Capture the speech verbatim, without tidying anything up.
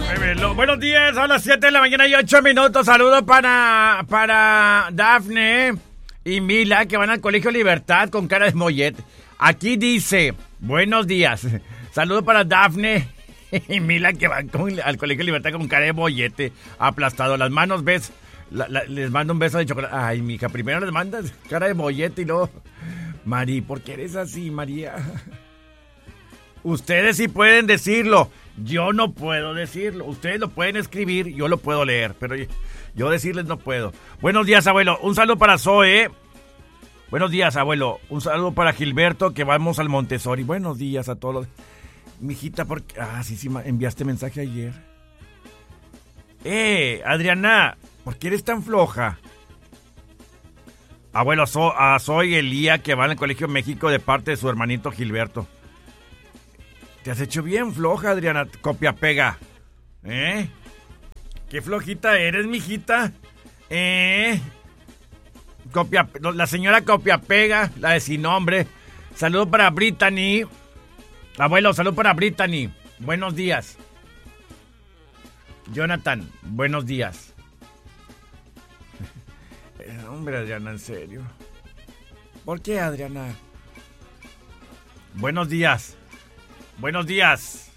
Buenos días, son las siete de la mañana y ocho minutos. Saludos para, para Dafne y Mila, que van al Colegio Libertad con cara de mollete. Aquí dice, buenos días. Saludos para Dafne y Mila, que van con, al Colegio Libertad con cara de mollete aplastado. Las manos, ves, la, la, les mando un beso de chocolate. Ay, mija, primero les mandas cara de mollete y luego... Mari, ¿por qué eres así, María? Ustedes sí pueden decirlo. Yo no puedo decirlo. Ustedes lo pueden escribir, yo lo puedo leer, pero yo, yo decirles no puedo. Buenos días, abuelo. Un saludo para Zoe. Buenos días, abuelo. Un saludo para Gilberto, que vamos al Montessori. Buenos días a todos los... Mijita, ¿por qué? Ah, sí, sí, enviaste mensaje ayer. Eh, Adriana, ¿por qué eres tan floja? Abuelo, so, a Zoe y Elía, que van al Colegio México de parte de su hermanito Gilberto. Te has hecho bien floja, Adriana, copia-pega. ¿Eh? ¿Qué flojita eres, mijita? ¿Eh? Copia, la señora copia-pega, la de sin nombre. Saludos para Brittany. Abuelo, salud para Brittany. Buenos días. Jonathan, buenos días. Eh, hombre, Adriana, en serio. ¿Por qué, Adriana? Buenos días. Buenos días.